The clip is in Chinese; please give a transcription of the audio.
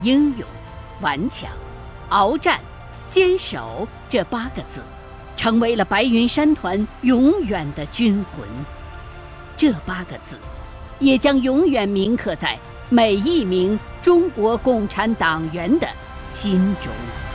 英勇、顽强、鏖战、坚守这8个字，成为了白云山团永远的军魂。这8个字，也将永远铭刻在每一名中国共产党员的心中。